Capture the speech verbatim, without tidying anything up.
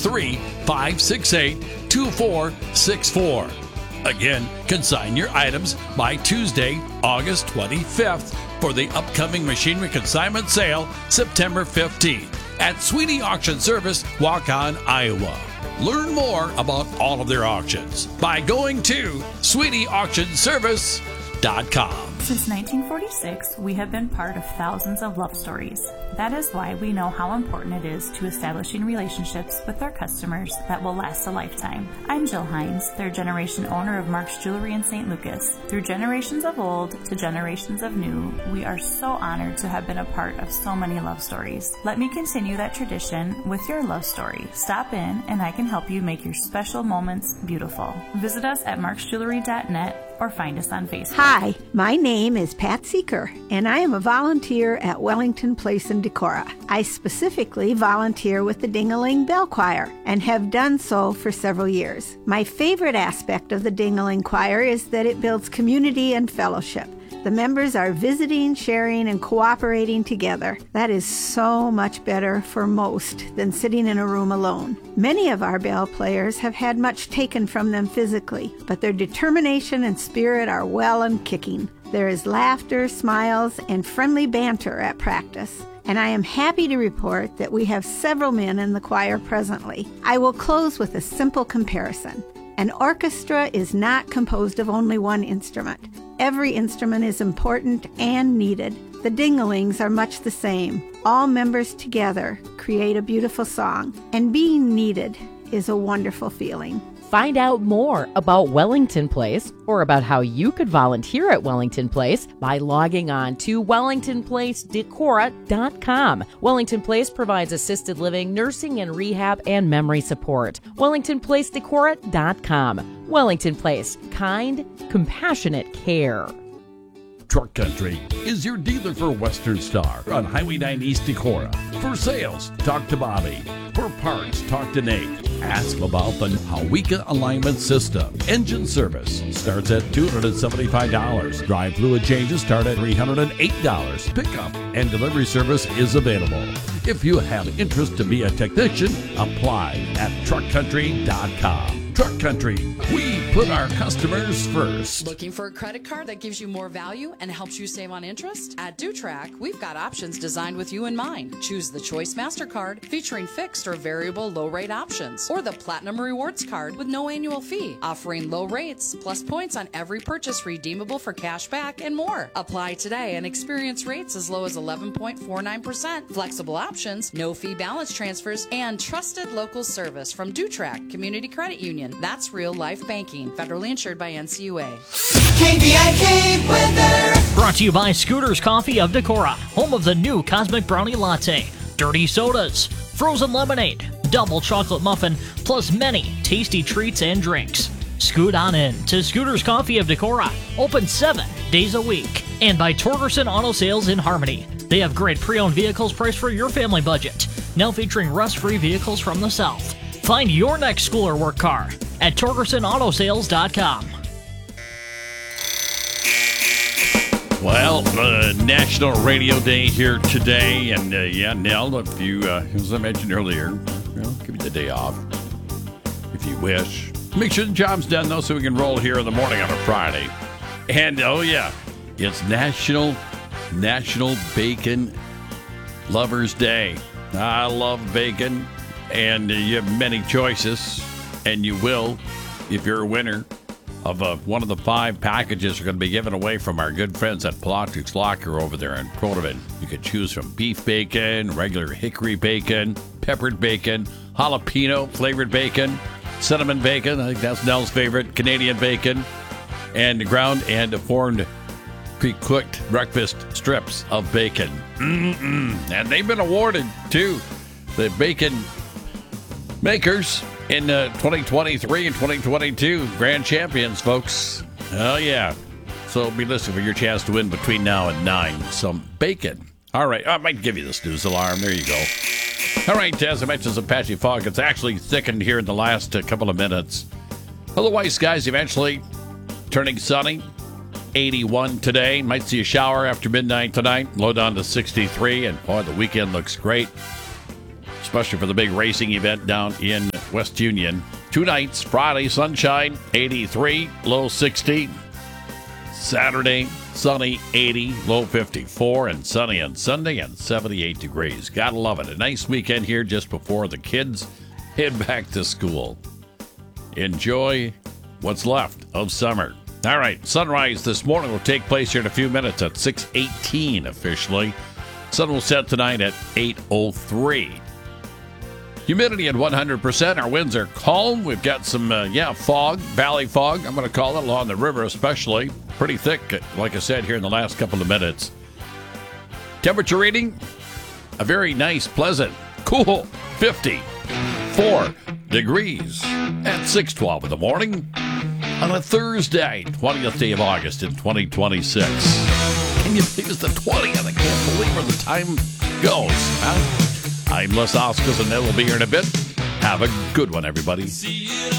three, five six eight, two four six four. Again, consign your items by Tuesday, August twenty-fifth for the upcoming machinery consignment sale September fifteenth at Sweetie Auction Service, Waukon, Iowa. Learn more about all of their auctions by going to sweetie auction service dot com. Since nineteen forty-six, we have been part of thousands of love stories. That is why we know how important it is to establishing relationships with our customers that will last a lifetime. I'm Jill Hines, third generation owner of Mark's Jewelry in Saint Lucas. Through generations of old to generations of new, we are so honored to have been a part of so many love stories. Let me continue that tradition with your love story. Stop in and I can help you make your special moments beautiful. Visit us at marks jewelry dot net or find us on Facebook. Hi, my name is Pat Seeker, and I am a volunteer at Wellington Place in Decorah. I specifically volunteer with the Ding-a-Ling Bell Choir and have done so for several years. My favorite aspect of the Ding-a-Ling Choir is that it builds community and fellowship. The members are visiting, sharing, and cooperating together. That is so much better for most than sitting in a room alone. Many of our bell players have had much taken from them physically, but their determination and spirit are well and kicking. There is laughter, smiles, and friendly banter at practice. And I am happy to report that we have several men in the choir presently. I will close with a simple comparison. An orchestra is not composed of only one instrument. Every instrument is important and needed. The Ding-a-Lings are much the same. All members together create a beautiful song, and being needed is a wonderful feeling. Find out more about Wellington Place or about how you could volunteer at Wellington Place by logging on to wellington place decorah dot com. Wellington Place provides assisted living, nursing and rehab, and memory support. wellington place decorah dot com. Wellington Place, kind, compassionate care. Truck Country is your dealer for Western Star on Highway nine East Decorah. For sales, talk to Bobby. For parts, talk to Nate. Ask about the Hawika Alignment System. Engine service starts at two hundred seventy-five dollars. Drive fluid changes start at three hundred eight dollars. Pickup and delivery service is available. If you have interest to be a technician, apply at truck country dot com. Truck Country, we put our customers first. Looking for a credit card that gives you more value and helps you save on interest? At DuTrack, we've got options designed with you in mind. Choose the Choice MasterCard featuring fixed or variable low rate options, or the Platinum Rewards Card with no annual fee, offering low rates plus points on every purchase redeemable for cash back and more. Apply today and experience rates as low as eleven point four nine percent, flexible options, no fee balance transfers, and trusted local service from DuTrack Community Credit Union. That's real life banking. Federally insured by N C U A. K V I K weather. Brought to you by Scooters Coffee of Decorah, home of the new Cosmic Brownie Latte, dirty sodas, frozen lemonade, double chocolate muffin, plus many tasty treats and drinks. Scoot on in to Scooters Coffee of Decorah, open seven days a week. And by Torgerson Auto Sales in Harmony. They have great pre-owned vehicles priced for your family budget, now featuring rust-free vehicles from the South. Find your next school or work car at torgerson auto sales dot com. Well, uh, National Radio Day here today, and uh, yeah, Nell, if you, uh, as I mentioned earlier, you know, give you the day off if you wish. Make sure the job's done, though, so we can roll here in the morning on a Friday. And, oh, yeah, it's National, National Bacon Lovers Day. I love bacon. And uh, you have many choices, and you will if you're a winner of uh, one of the five packages are going to be given away from our good friends at Pilatus Locker over there in Protivin. You can choose from beef bacon, regular hickory bacon, peppered bacon, jalapeno flavored bacon, cinnamon bacon, I think that's Nell's favorite, Canadian bacon, and ground and foreign pre-cooked breakfast strips of bacon. Mm-mm. And they've been awarded, too, the bacon makers in uh, twenty twenty-three and twenty twenty-two. Grand champions, folks. Oh, yeah. So be listening for your chance to win between now and nine. Some bacon. All right. I might give you the snooze alarm. There you go. All right. As I mentioned, some patchy fog. It's actually thickened here in the last uh, couple of minutes. Otherwise, skies eventually turning sunny. eighty-one today. Might see a shower after midnight tonight. Low down to sixty-three. And, boy, the weekend looks great, especially for the big racing event down in West Union. Two nights, Friday, sunshine, eighty-three, low sixty. Saturday, sunny, eighty, low fifty-four, and sunny on Sunday and seventy-eight degrees. Gotta love it. A nice weekend here just before the kids head back to school. Enjoy what's left of summer. All right, sunrise this morning will take place here in a few minutes at six eighteen officially. Sun will set tonight at eight oh three. Humidity at one hundred percent. Our winds are calm. We've got some, uh, yeah, fog, valley fog, I'm going to call it, along the river especially. Pretty thick, like I said, here in the last couple of minutes. Temperature reading, a very nice, pleasant, cool fifty-four degrees at six twelve in the morning on a Thursday, twentieth day of August in twenty twenty-six. Can you believe it's the twentieth? I can't believe where the time goes. Huh? I'm Les Oscars, and they will be here in a bit. Have a good one, everybody.